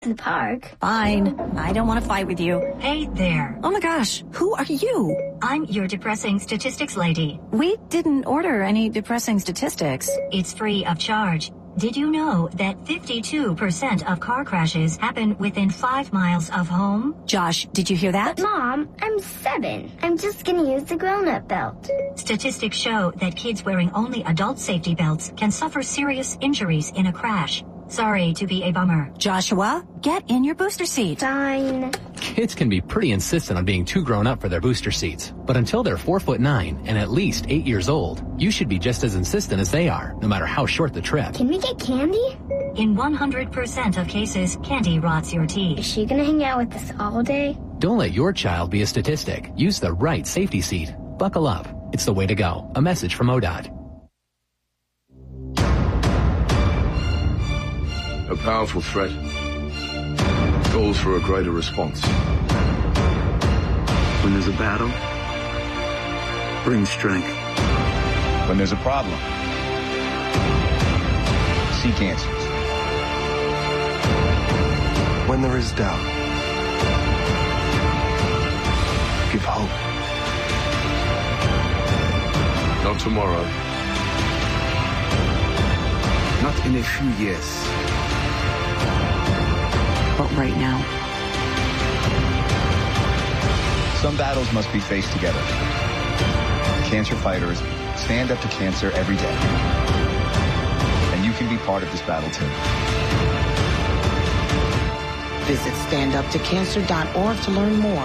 in the park. Fine. I don't want to fight with you. Hey there. Oh my gosh, who are you? I'm your depressing statistics lady. We didn't order any depressing statistics. It's free of charge. Did you know that 52% of car crashes happen within 5 miles of home? Josh, did you hear that? But Mom, I'm 7. I'm just gonna use the grown-up belt. Statistics show that kids wearing only adult safety belts can suffer serious injuries in a crash. Sorry to be a bummer. Joshua, get in your booster seat. Fine. Kids can be pretty insistent on being too grown up for their booster seats. But until they're 4'9" and at least 8 years old, you should be just as insistent as they are, no matter how short the trip. Can we get candy? In 100% of cases, candy rots your Is teeth. she gonna hang out with us all day? Don't let your child be a statistic. Use the right safety seat. Buckle up. It's the way to go. A message from ODOT. A powerful threat calls for a greater response. When there's a battle, bring strength. When there's a problem, seek answers. When there is doubt, give hope. Not tomorrow. Not in a few years. But right now. Some battles must be faced together. Cancer fighters stand up to cancer every day. And you can be part of this battle too. Visit standuptocancer.org to learn more.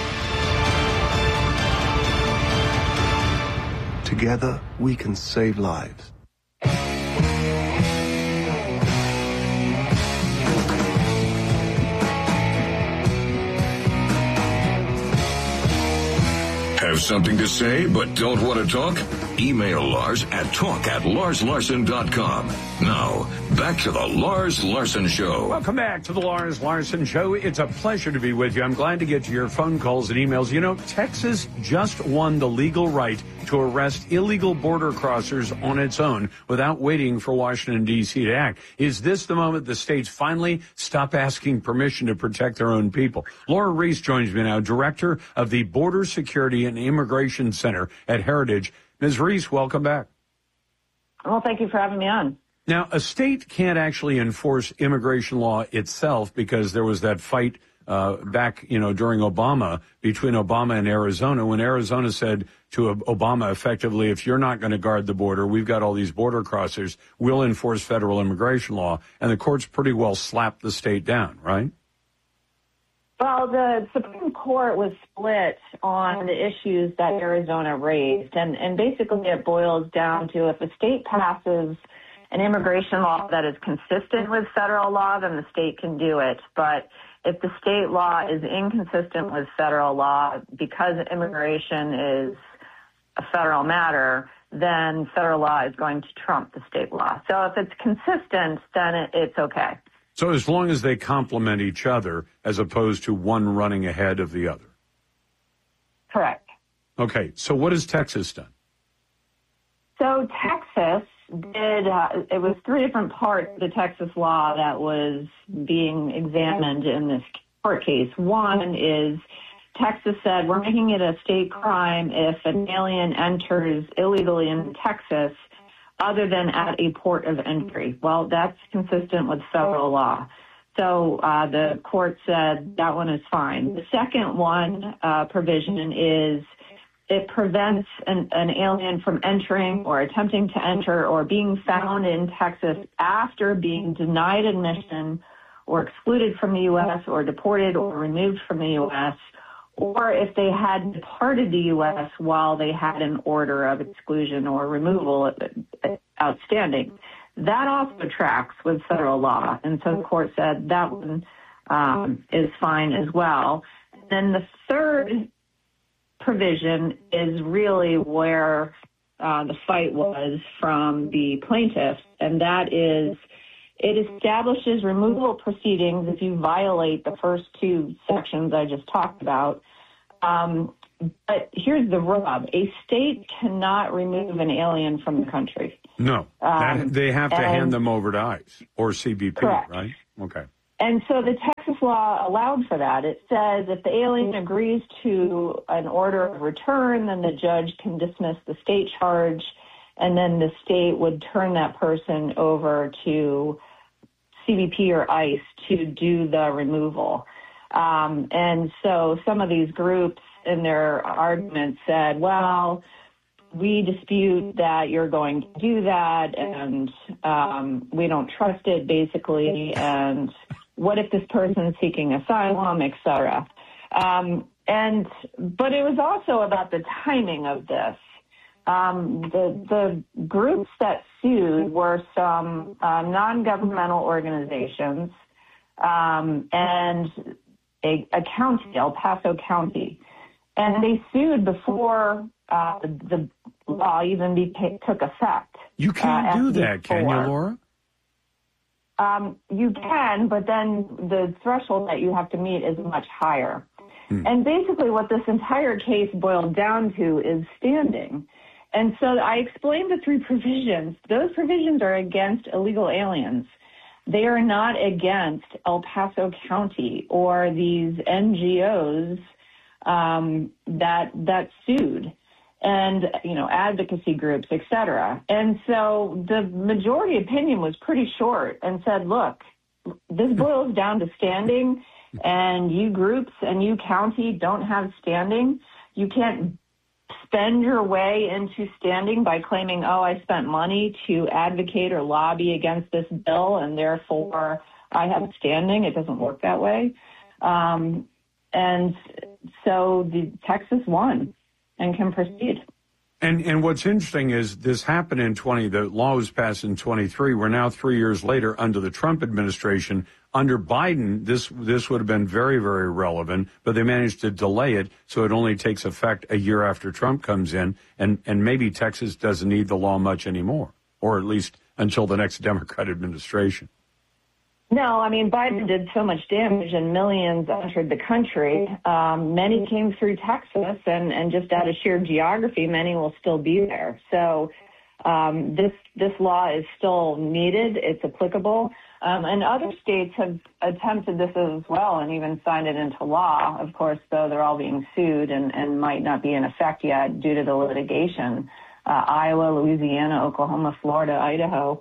Together, we can save lives. Have something to say but don't want to talk? Email Lars at talk@larslarson.com. Now, back to the Lars Larson Show. Welcome back to the Lars Larson Show. It's a pleasure to be with you. I'm glad to get to your phone calls and emails. You know, Texas just won the legal right to arrest illegal border crossers on its own without waiting for Washington, D.C. to act. Is this the moment the states finally stop asking permission to protect their own people? Laura Reese joins me now, director of the Border Security and Immigration Center at Heritage. Ms. Reese, welcome back. Well, thank you for having me on. Now, a state can't actually enforce immigration law itself because there was that fight back, during Obama, between Obama and Arizona, when Arizona said to Obama effectively, if you're not going to guard the border, we've got all these border crossers, we'll enforce federal immigration law. And the courts pretty well slapped the state down, right? Well, the Supreme Court was split on the issues that Arizona raised. And basically it boils down to if a state passes an immigration law that is consistent with federal law, then the state can do it. But if the state law is inconsistent with federal law, because immigration is a federal matter, then federal law is going to trump the state law. So if it's consistent, then it's okay. So as long as they complement each other as opposed to one running ahead of the other. Correct. Okay, so what has Texas done? So Texas did, it was 3 different parts of the Texas law that was being examined in this court case. One is Texas said we're making it a state crime if an alien enters illegally in Texas other than at a port of entry. Well, that's consistent with federal law. So the court said that one is fine. The second one provision is it prevents an alien from entering or attempting to enter or being found in Texas after being denied admission or excluded from the U.S. or deported or removed from the U.S., or if they had departed the U.S. while they had an order of exclusion or removal outstanding. That also tracks with federal law, and so the court said that one is fine as well. And then the third provision is really where the fight was from the plaintiffs, and that is it establishes removal proceedings if you violate the first 2 sections I just talked about. But here's the rub. A state cannot remove an alien from the country. No. They have to hand them over to ICE or CBP, correct. right? Okay. And so the Texas law allowed for that. It says if the alien agrees to an order of return, then the judge can dismiss the state charge, and then the state would turn that person over to CBP or ICE to do the removal. And so some of these groups in their arguments said, well, we dispute that you're going to do that, and we don't trust it, basically, and what if this person is seeking asylum, et cetera. But it was also about the timing of this. The groups that sued were some non-governmental organizations and a county, El Paso County. And they sued before the law even took effect. You can't do that, can you, Laura? You can, but then the threshold that you have to meet is much higher. And basically what this entire case boiled down to is standing. And so I explained the three provisions. Those provisions are against illegal aliens. They are not against El Paso County or these NGOs that sued, and, you know, advocacy groups, et cetera. And so the majority opinion was pretty short and said, look, this boils down to standing, and you groups and you county don't have standing. You can't spend your way into standing by claiming, oh, I spent money to advocate or lobby against this bill, and therefore I have standing. It doesn't work that way. And so the Texas won and can proceed. And what's interesting is this happened in the law was passed in 23. We're now 3 years later under the Trump administration. Under Biden, this would have been very, very relevant, but they managed to delay it, so it only takes effect a year after Trump comes in, and maybe Texas doesn't need the law much anymore, or at least until the next Democrat administration. No, I mean, Biden did so much damage and millions entered the country. Many came through Texas, and just out of sheer geography, many will still be there. So this law is still needed. It's applicable. And other states have attempted this as well and even signed it into law. Of course, though, they're all being sued and might not be in effect yet due to the litigation. Iowa, Louisiana, Oklahoma, Florida, Idaho.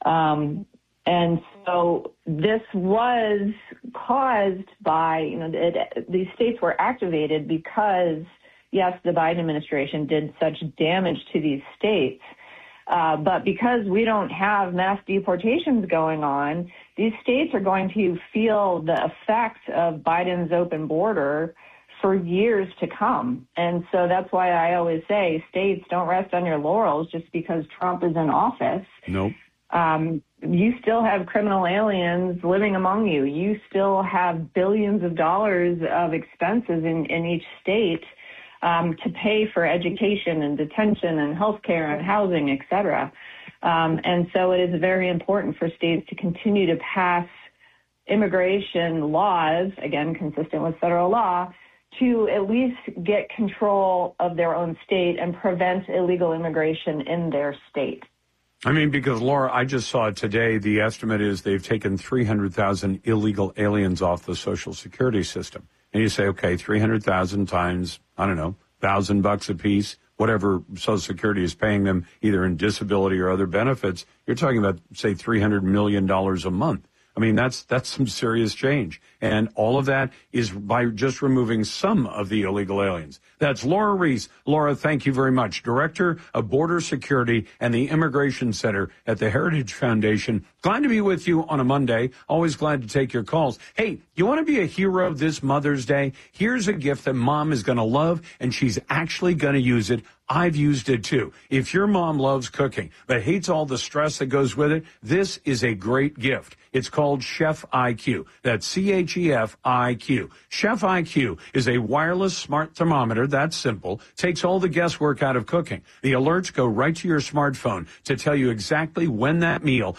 And so this was caused by, you know, these states were activated because, yes, the Biden administration did such damage to these states. But because we don't have mass deportations going on, these states are going to feel the effects of Biden's open border for years to come. And so that's why I always say states don't rest on your laurels just because Trump is in office. Nope. You still have criminal aliens living among you. You still have billions of dollars of expenses in each state to pay for education and detention and health care and housing, et cetera. And so it is very important for states to continue to pass immigration laws, again, consistent with federal law, to at least get control of their own state and prevent illegal immigration in their state. I mean, because, Laura, I just saw it today. The estimate is they've taken 300,000 illegal aliens off the Social Security system. And you say, okay, 300,000 times, I don't know, $1,000 a piece, whatever Social Security is paying them, either in disability or other benefits. You're talking about, say, $300 million a month. I mean, that's some serious change. And all of that is by just removing some of the illegal aliens. That's Laura Reese. Laura, thank you very much. Director of Border Security and the Immigration Center at the Heritage Foundation. Glad to be with you on a Monday. Always glad to take your calls. Hey, you want to be a hero this Mother's Day? Here's a gift that Mom is going to love, and she's actually going to use it. I've used it too. If your mom loves cooking but hates all the stress that goes with it, this is a great gift. It's called Chef IQ. That's CHEF IQ. Chef IQ is a wireless smart thermometer. That's simple. Takes all the guesswork out of cooking. The alerts go right to your smartphone to tell you exactly when that meal has reached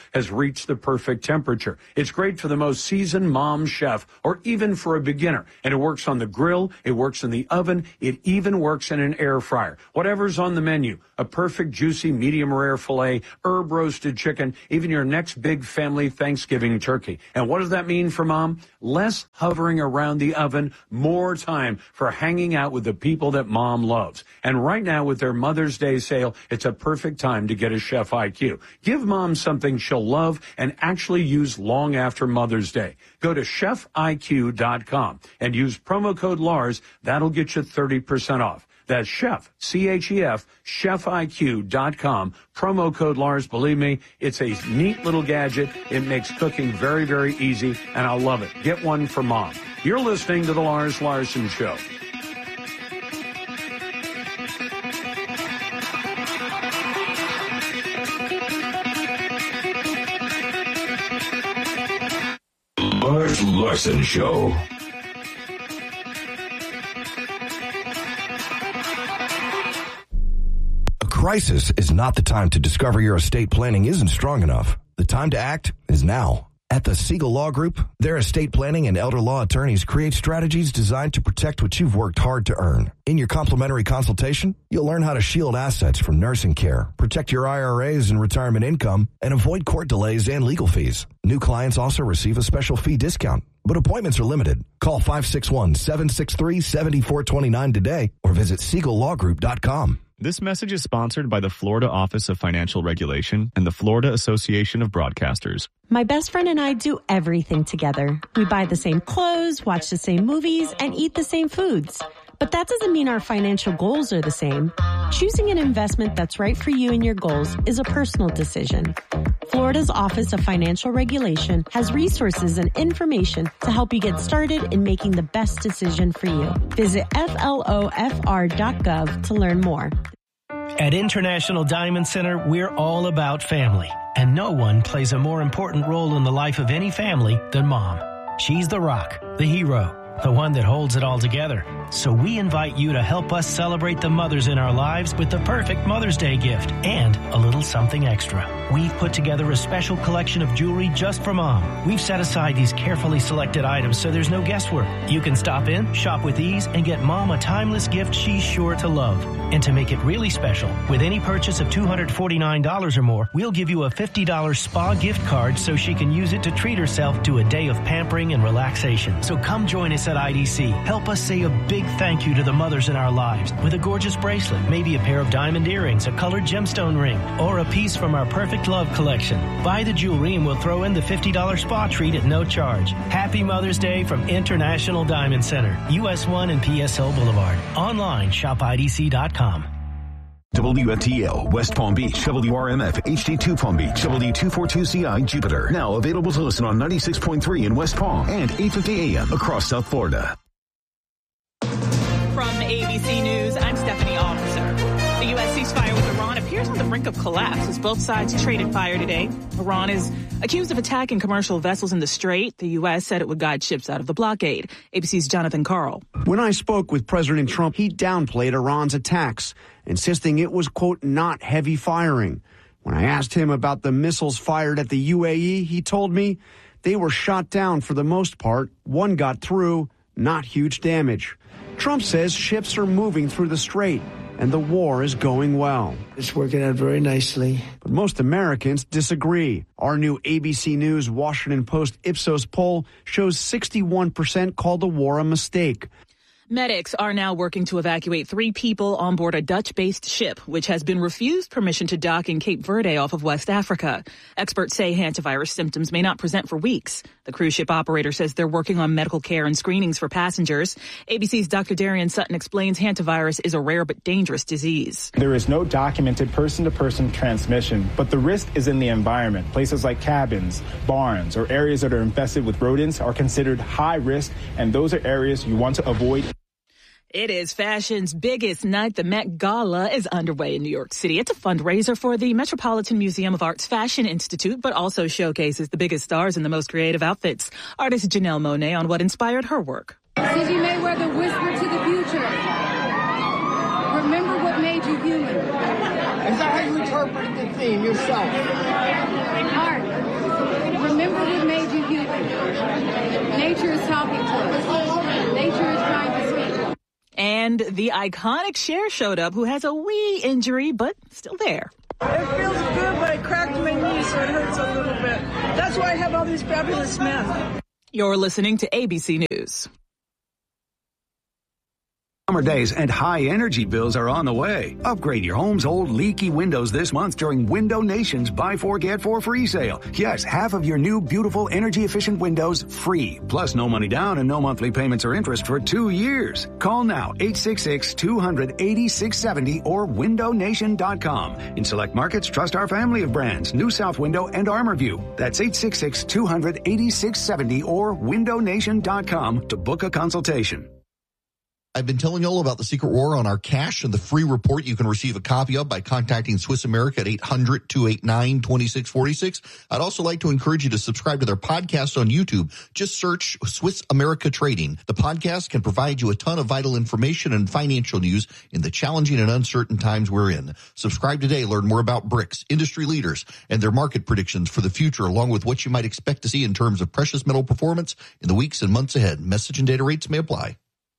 reach the perfect temperature. It's great for the most seasoned mom chef or even for a beginner. And it works on the grill, it works in the oven, it even works in an air fryer. Whatever's on the menu, a perfect juicy medium rare filet, herb roasted chicken, even your next big family Thanksgiving turkey. And what does that mean for mom? Less hovering around the oven, more time for hanging out with the people that mom loves. And right now with their Mother's Day sale, it's a perfect time to get a Chef IQ. Give mom something she'll love and actually use long after Mother's Day. Go to chefiq.com and use promo code Lars. That'll get you 30% off. That's Chef, C-H-E-F, chefiq.com, promo code Lars. Believe me, it's a neat little gadget. It makes cooking very, very easy, and I love it. Get one for mom. You're listening to The Lars Larson Show. Lars Larson Show. Crisis is not the time to discover your estate planning isn't strong enough. The time to act is now. At the Siegel Law Group, their estate planning and elder law attorneys create strategies designed to protect what you've worked hard to earn. In your complimentary consultation, you'll learn how to shield assets from nursing care, protect your IRAs and retirement income, and avoid court delays and legal fees. New clients also receive a special fee discount, but appointments are limited. Call 561-763-7429 today or visit SiegelLawGroup.com. This message is sponsored by the Florida Office of Financial Regulation and the Florida Association of Broadcasters. My best friend and I do everything together. We buy the same clothes, watch the same movies, and eat the same foods. But that doesn't mean our financial goals are the same. Choosing an investment that's right for you and your goals is a personal decision. Florida's Office of Financial Regulation has resources and information to help you get started in making the best decision for you. Visit flofr.gov to learn more. At International Diamond Center, we're all about family. And no one plays a more important role in the life of any family than Mom. She's the rock, the hero, the one that holds it all together. So we invite you to help us celebrate the mothers in our lives with the perfect Mother's Day gift and a little something extra. We've put together a special collection of jewelry just for Mom. We've set aside these carefully selected items so there's no guesswork. You can stop in, shop with ease, and get Mom a timeless gift she's sure to love. And to make it really special, with any purchase of $249 or more, we'll give you a $50 spa gift card so she can use it to treat herself to a day of pampering and relaxation. So come join us at IDC. Help us say a big thank you to the mothers in our lives with a gorgeous bracelet, maybe a pair of diamond earrings, a colored gemstone ring, or a piece from our Perfect Love collection. Buy the jewelry and we'll throw in the $50 spa treat at no charge. Happy Mother's Day from International Diamond Center, US 1 and PSO Boulevard. Online, shopidc.com. WFTL, West Palm Beach, WRMF, HD2 Palm Beach, WD242CI, Jupiter. Now available to listen on 96.3 in West Palm and 850 AM across South Florida. From ABC News, I'm Stephanie Officer. The U.S. ceasefire with Iran appears on the brink of collapse as both sides traded fire today. Iran is accused of attacking commercial vessels in the Strait. The U.S. said it would guide ships out of the blockade. ABC's Jonathan Karl. When I spoke with President Trump, he downplayed Iran's attacks, insisting it was, quote, not heavy firing. When I asked him about the missiles fired at the UAE, he told me they were shot down for the most part. One got through, not huge damage. Trump says ships are moving through the Strait and the war is going well. It's working out very nicely. But most Americans disagree. Our new ABC News Washington Post Ipsos poll shows 61% call the war a mistake. Medics are now working to evacuate 3 people on board a Dutch-based ship, which has been refused permission to dock in Cape Verde off of West Africa. Experts say hantavirus symptoms may not present for weeks. The cruise ship operator says they're working on medical care and screenings for passengers. ABC's Dr. Darian Sutton explains hantavirus is a rare but dangerous disease. There is no documented person-to-person transmission, but the risk is in the environment. Places like cabins, barns, or areas that are infested with rodents are considered high risk, and those are areas you want to avoid. It is fashion's biggest night. The Met Gala is underway in New York City. It's a fundraiser for the Metropolitan Museum of Art's Fashion Institute, but also showcases the biggest stars in the most creative outfits. Artist Janelle Monáe on what inspired her work. C.G. Mayweather whispered to the future. Remember what made you human. Is that how you interpret the theme yourself? Art. have made you human. Nature is talking to us. Nature is trying to speak. And the iconic Cher showed up, who has a wee injury, but still there. It feels good, but I cracked my knee, so it hurts a little bit. That's why I have all these fabulous masks. You're listening to ABC News. Summer days and high energy bills are on the way. Upgrade your home's old leaky windows this month during Window Nation's Buy 4 Get 4 free sale. Yes, half of your new beautiful energy efficient windows free. Plus no money down and no monthly payments or interest for 2 years. Call now 866-200-8670 or windownation.com. In select markets, trust our family of brands, New South Window and ArmorView. That's 866-200-8670 or windownation.com to book a consultation. I've been telling you all about the Secret War on our cash and the free report you can receive a copy of by contacting Swiss America at 800-289-2646. I'd also like to encourage you to subscribe to their podcast on YouTube. Just search Swiss America Trading. The podcast can provide you a ton of vital information and financial news in the challenging and uncertain times we're in. Subscribe today. Learn more about BRICS, industry leaders, and their market predictions for the future, along with what you might expect to see in terms of precious metal performance in the weeks and months ahead. Message and data rates may apply.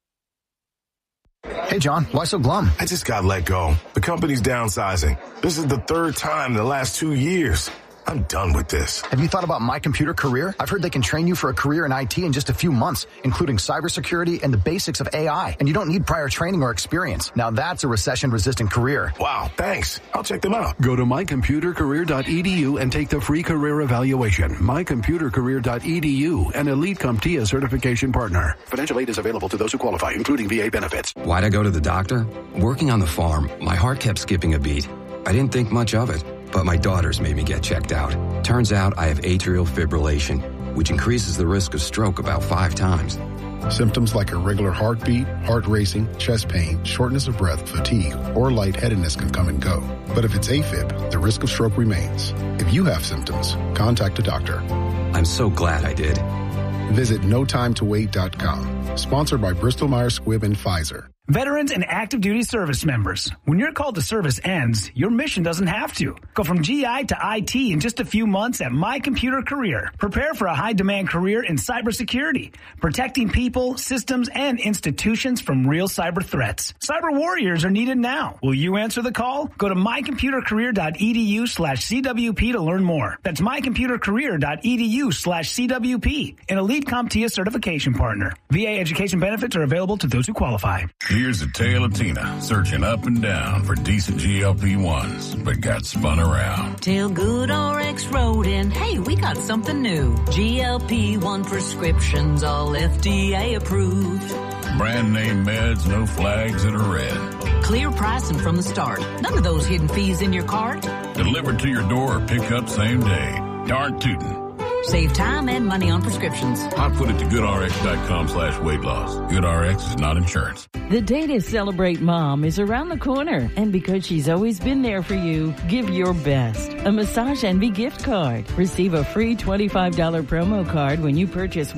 Hey, John, why so glum? I just got let go. The company's downsizing. This is the third time in the last 2 years. I'm done with this. Have you thought about My Computer Career? I've heard they can train you for a career in IT in just a few months, including cybersecurity and the basics of AI. And you don't need prior training or experience. Now that's a recession-resistant career. Wow, thanks. I'll check them out. Go to mycomputercareer.edu and take the free career evaluation. mycomputercareer.edu, an Elite CompTIA certification partner. Financial aid is available to those who qualify, including VA benefits. Why'd I go to the doctor? Working on the farm, my heart kept skipping a beat. I didn't think much of it, but my daughters made me get checked out. Turns out I have atrial fibrillation, which increases the risk of stroke about 5 times. Symptoms like irregular heartbeat, heart racing, chest pain, shortness of breath, fatigue, or lightheadedness can come and go. But if it's AFib, the risk of stroke remains. If you have symptoms, contact a doctor. I'm so glad I did. Visit NoTimeToWait.com. Sponsored by Bristol Myers Squibb and Pfizer. Veterans and active duty service members, when your call to service ends, your mission doesn't have to. Go from GI to IT in just a few months at My Computer Career. Prepare for a high-demand career in cybersecurity, protecting people, systems, and institutions from real cyber threats. Cyber warriors are needed now. Will you answer the call? Go to mycomputercareer.edu/CWP to learn more. That's mycomputercareer.edu/CWP, an Elite CompTIA certification partner. VA education benefits are available to those who qualify. Here's a tale of Tina searching up and down for decent GLP-1s, but got spun around. Till GoodRx wrote in, hey, we got something new. GLP-1 prescriptions, all FDA approved. Brand name meds, no flags that are red. Clear pricing from the start. None of those hidden fees in your cart. Delivered to your door or pick up same day. Darn tootin'. Save time and money on prescriptions. I put it to goodrx.com/weight loss. GoodRx is not insurance. The day to celebrate Mom is around the corner. And because she's always been there for you, give your best. A Massage Envy gift card. Receive a free $25 promo card when you purchase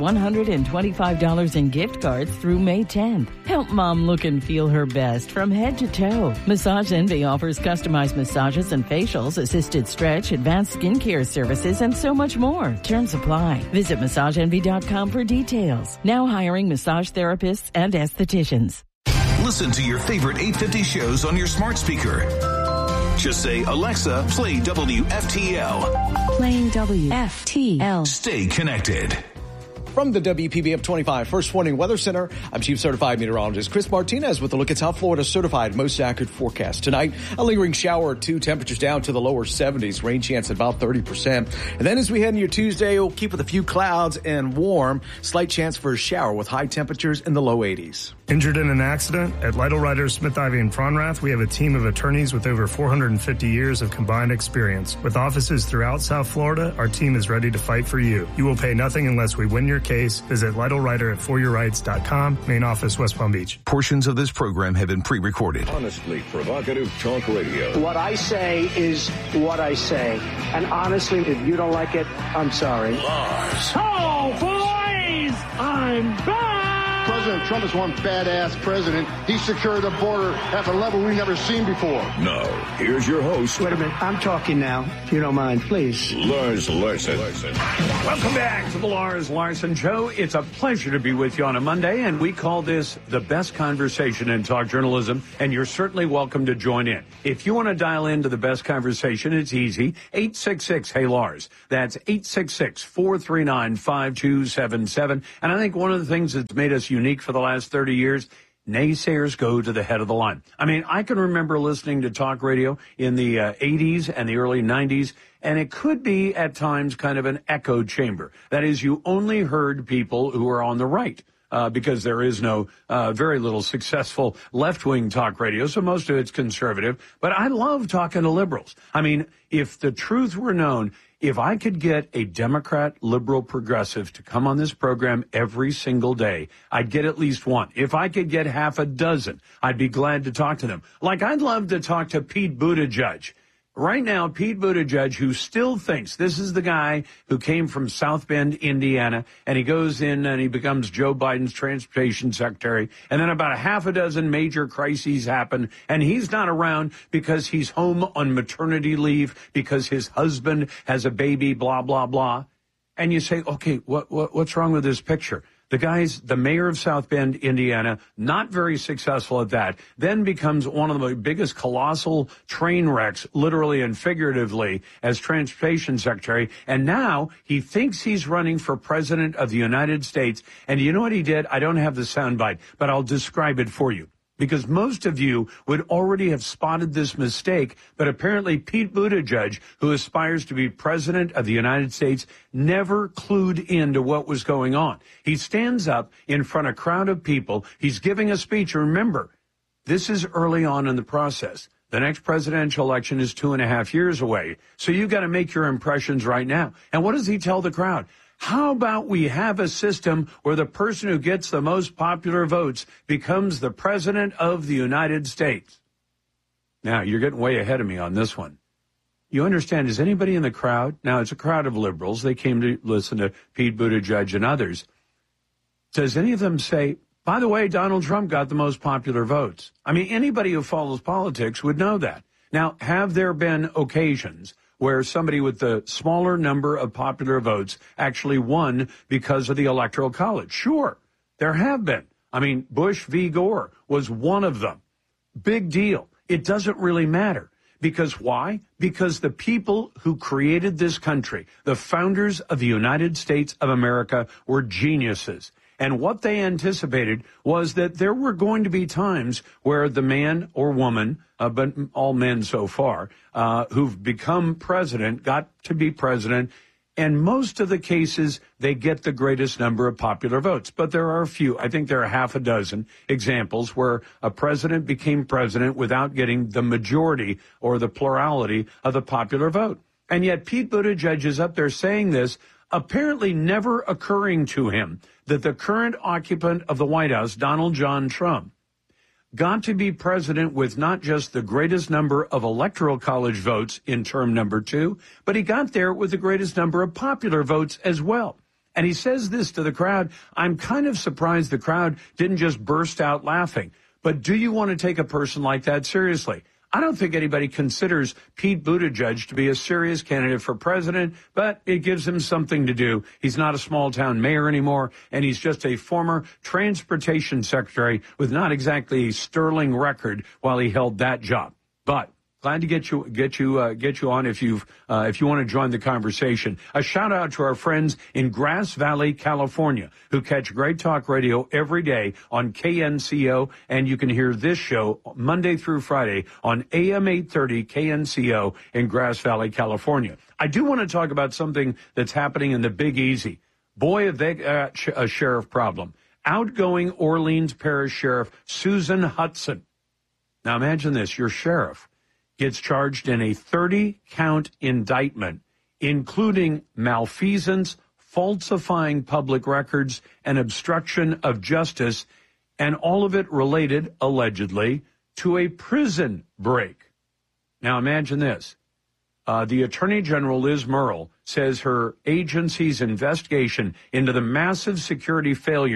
$125 in gift cards through May 10th. Help Mom look and feel her best from head to toe. Massage Envy offers customized massages and facials, assisted stretch, advanced skincare services, and so much more. Terms apply. Visit MassageEnvy.com for details. Now hiring massage therapists and estheticians. Listen to your favorite 850 shows on your smart speaker. Just say, Alexa, play WFTL. Playing WFTL. Stay connected. From the WPBF 25 First Warning Weather Center, I'm Chief Certified Meteorologist Chris Martinez with a look at South Florida's certified most accurate forecast. Tonight, a lingering shower or two, temperatures down to the lower 70s, rain chance at about 30%. And then as we head into your Tuesday, we'll keep with a few clouds and warm, slight chance for a shower with high temperatures in the low 80s. Injured in an accident? At Lytle Writers, Smith, Ivy, and Fronrath, we have a team of attorneys with over 450 years of combined experience. With offices throughout South Florida, our team is ready to fight for you. You will pay nothing unless we win your case. Visit Lytle Writer at foryourrights.com, main office, West Palm Beach. Portions of this program have been pre-recorded. Honestly provocative talk radio. What I say is what I say. And honestly, if you don't like it, I'm sorry. Lars. Oh, boys! I'm back! President Trump is one badass president. He secured the border at a level we've never seen before. Now, here's your host. Wait a minute. I'm talking now. If you don't mind, please. Lars Larson. Welcome back to the Lars Larson Show. It's a pleasure to be with you on a Monday, and we call this the best conversation in talk journalism, and you're certainly welcome to join in. If you want to dial into the best conversation, it's easy. 866-HEY-LARS. That's 866-439-5277. And I think one of the things that's made us unique for the last 30 years, naysayers go to the head of the line. I mean, I can remember listening to talk radio in the 80s and the early 90s, and it could be at times kind of an echo chamber. That is, you only heard people who are on the right. Because there is no very little successful left-wing talk radio, so most of it's conservative. But I love talking to liberals. I mean, if the truth were known, if I could get a Democrat, liberal, progressive to come on this program every single day, I'd get at least one. If I could get half a dozen, I'd be glad to talk to them. Like, I'd love to talk to Pete Buttigieg. Right now, Pete Buttigieg, who still thinks this is the guy who came from South Bend, Indiana, and he goes in and he becomes Joe Biden's transportation secretary, and then about a half a dozen major crises happen, and he's not around because he's home on maternity leave, because his husband has a baby, blah, blah, blah. And you say, okay, what's wrong with this picture? The guy's the mayor of South Bend, Indiana, not very successful at that, then becomes one of the biggest colossal train wrecks, literally and figuratively, as transportation secretary. And now he thinks he's running for president of the United States. And you know what he did? I don't have the soundbite, but I'll describe it for you, because most of you would already have spotted this mistake, but apparently Pete Buttigieg, who aspires to be president of the United States, never clued into what was going on. He stands up in front of a crowd of people. He's giving a speech. Remember, this is early on in the process. The next presidential election is 2.5 years away. So you've got to make your impressions right now. And what does he tell the crowd? How about we have a system where the person who gets the most popular votes becomes the president of the United States? Now, you're getting way ahead of me on this one. You understand, is anybody in the crowd? Now, it's a crowd of liberals. They came to listen to Pete Buttigieg and others. Does any of them say, by the way, Donald Trump got the most popular votes? I mean, anybody who follows politics would know that. Now, have there been occasions where somebody with the smaller number of popular votes actually won because of the Electoral College? Sure, there have been. I mean, Bush v. Gore was one of them. Big deal. It doesn't really matter. Because why? Because the people who created this country, the founders of the United States of America, were geniuses. And what they anticipated was that there were going to be times where the man or woman, but all men so far, who've become president, got to be president. And most of the cases, they get the greatest number of popular votes. But there are a few, I think there are half a dozen examples where a president became president without getting the majority or the plurality of the popular vote. And yet Pete Buttigieg is up there saying this, apparently never occurring to him that the current occupant of the White House, Donald John Trump, got to be president with not just the greatest number of Electoral College votes in term number 2, but he got there with the greatest number of popular votes as well. And he says this to the crowd. I'm kind of surprised the crowd didn't just burst out laughing. But do you want to take a person like that seriously? I don't think anybody considers Pete Buttigieg to be a serious candidate for president, but it gives him something to do. He's not a small-town mayor anymore, and he's just a former transportation secretary with not exactly a sterling record while he held that job. But glad to get you on if you want to join the conversation. A shout out to our friends in Grass Valley, California, who catch Great Talk Radio every day on KNCO, and you can hear this show Monday through Friday on AM 830 KNCO in Grass Valley, California. I do want to talk about something that's happening in the Big Easy. Boy, have they got a sheriff problem. Outgoing Orleans Parish Sheriff Susan Hudson. Now imagine this, your sheriff gets charged in a 30-count indictment, including malfeasance, falsifying public records, and obstruction of justice, and all of it related, allegedly, to a prison break. Now imagine this. The Attorney General, Liz Murrill, says her agency's investigation into the massive security failure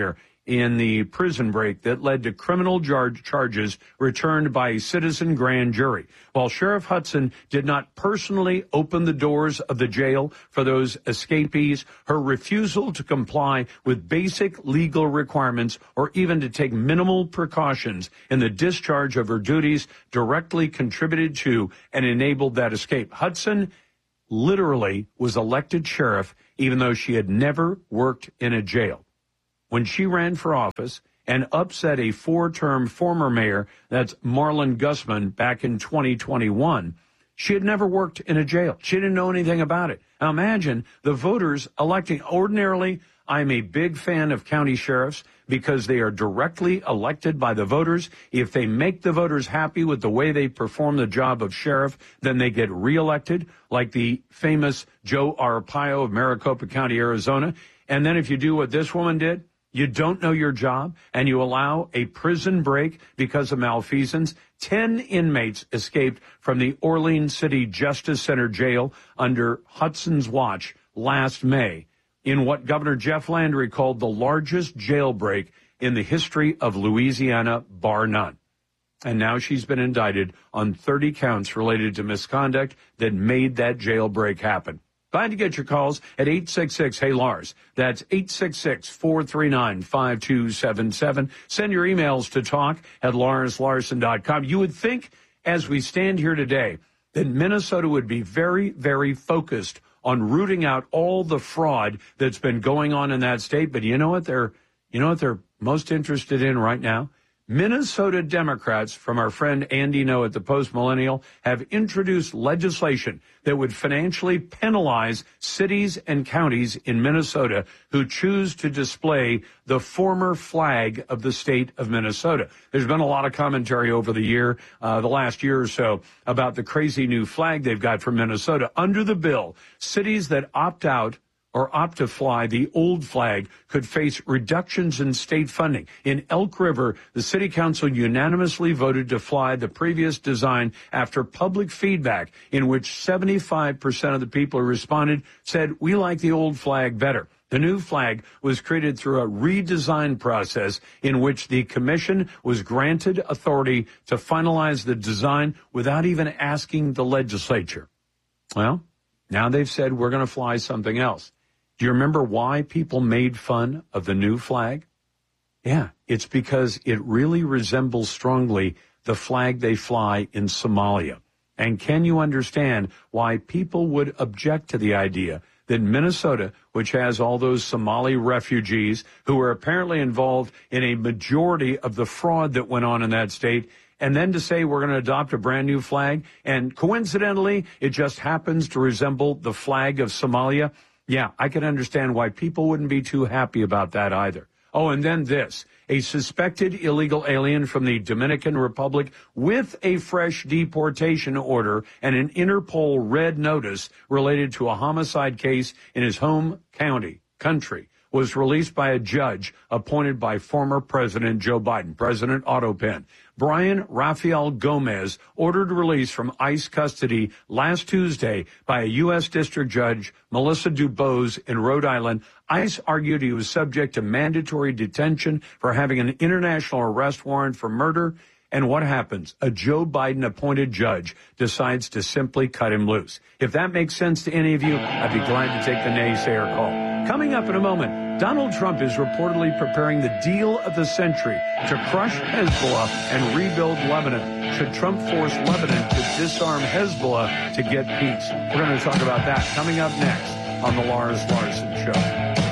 in the prison break that led to criminal charges returned by a citizen grand jury. While Sheriff Hudson did not personally open the doors of the jail for those escapees, her refusal to comply with basic legal requirements or even to take minimal precautions in the discharge of her duties directly contributed to and enabled that escape. Hudson literally was elected sheriff even though she had never worked in a jail. When she ran for office and upset a 4-term former mayor, that's Marlon Guzman, back in 2021, she had never worked in a jail. She didn't know anything about it. Now imagine the voters electing. Ordinarily, I'm a big fan of county sheriffs because they are directly elected by the voters. If they make the voters happy with the way they perform the job of sheriff, then they get reelected, like the famous Joe Arpaio of Maricopa County, Arizona. And then if you do what this woman did, you don't know your job, and you allow a prison break because of malfeasance. 10 inmates escaped from the Orleans City Justice Center jail under Hudson's watch last May in what Governor Jeff Landry called the largest jailbreak in the history of Louisiana, bar none. And now she's been indicted on 30 counts related to misconduct that made that jailbreak happen. Glad to get your calls at 866-HEY-LARS. That's 866-439-5277. Send your emails to talk@LarsLarson.com. You would think, as we stand here today, that Minnesota would be very, very focused on rooting out all the fraud that's been going on in that state. But you know what they're most interested in right now? Minnesota Democrats, from our friend Andy Ngo at the Post Millennial, have introduced legislation that would financially penalize cities and counties in Minnesota who choose to display the former flag of the state of Minnesota. There's been a lot of commentary over the last year or so, about the crazy new flag they've got for Minnesota. Under the bill, cities that opt out or opt to fly the old flag could face reductions in state funding. In Elk River, the city council unanimously voted to fly the previous design after public feedback in which 75% of the people who responded said, we like the old flag better. The new flag was created through a redesign process in which the commission was granted authority to finalize the design without even asking the legislature. Well, now they've said we're going to fly something else. Do you remember why people made fun of the new flag? Yeah, it's because it really resembles strongly the flag they fly in Somalia. And can you understand why people would object to the idea that Minnesota, which has all those Somali refugees who are apparently involved in a majority of the fraud that went on in that state, and then to say we're going to adopt a brand new flag, and coincidentally, it just happens to resemble the flag of Somalia? Yeah, I can understand why people wouldn't be too happy about that either. Oh, and then this. A suspected illegal alien from the Dominican Republic with a fresh deportation order and an Interpol red notice related to a homicide case in his home country was released by a judge appointed by former President Joe Biden, President Autopen. Brian Rafael Gomez ordered release from ICE custody last Tuesday by a U.S. District Judge, Melissa Dubose, in Rhode Island. ICE argued he was subject to mandatory detention for having an international arrest warrant for murder. And what happens? A Joe Biden-appointed judge decides to simply cut him loose. If that makes sense to any of you, I'd be glad to take the naysayer call. Coming up in a moment, Donald Trump is reportedly preparing the deal of the century to crush Hezbollah and rebuild Lebanon. Should Trump force Lebanon to disarm Hezbollah to get peace? We're going to talk about that coming up next on The Lars Larson Show.